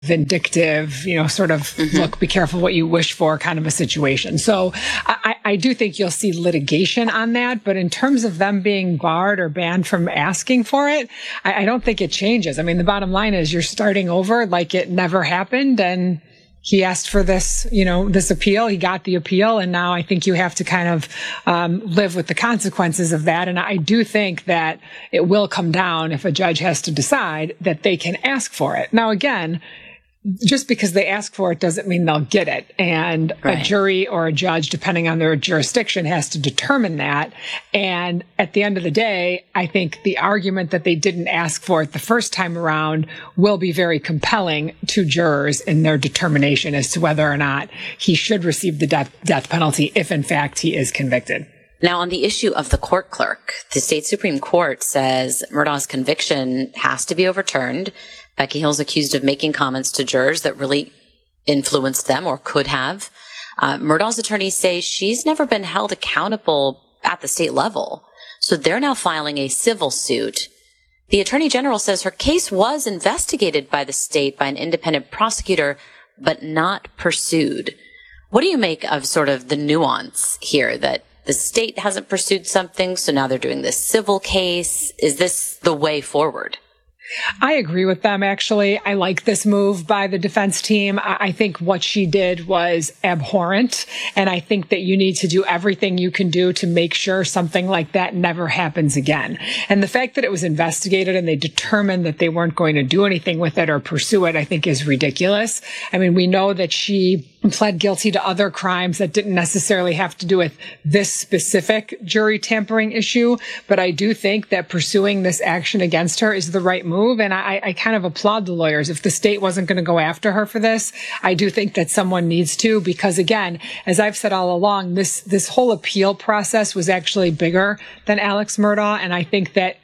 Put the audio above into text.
vindictive, sort of look, be careful what you wish for kind of a situation. So I do think you'll see litigation on that. But in terms of them being barred or banned from asking for it, I don't think it changes. I mean, the bottom line is you're starting over like it never happened. And he asked for this, this appeal. He got the appeal. And now I think you have to kind of live with the consequences of that. And I do think that it will come down if a judge has to decide that they can ask for it. Now, again, just because they ask for it doesn't mean they'll get it. And a jury or a judge, depending on their jurisdiction, has to determine that. And at the end of the day, I think the argument that they didn't ask for it the first time around will be very compelling to jurors in their determination as to whether or not he should receive the death penalty if, in fact, he is convicted. Now, on the issue of the court clerk, the state Supreme Court says Murdaugh's conviction has to be overturned. Becky Hill's accused of making comments to jurors that really influenced them or could have. Murdaugh's attorneys say she's never been held accountable at the state level. So they're now filing a civil suit. The attorney general says her case was investigated by the state by an independent prosecutor, but not pursued. What do you make of sort of the nuance here that the state hasn't pursued something, so now they're doing this civil case? Is this the way forward? I agree with them, actually. I like this move by the defense team. I think what she did was abhorrent, and I think that you need to do everything you can do to make sure something like that never happens again. And the fact that it was investigated and they determined that they weren't going to do anything with it or pursue it, I think is ridiculous. I mean, we know that she pled guilty to other crimes that didn't necessarily have to do with this specific jury tampering issue, but I do think that pursuing this action against her is the right move. And I kind of applaud the lawyers. If the state wasn't going to go after her for this, I do think that someone needs to, because again, as I've said all along, this whole appeal process was actually bigger than Alex Murdaugh. And I think that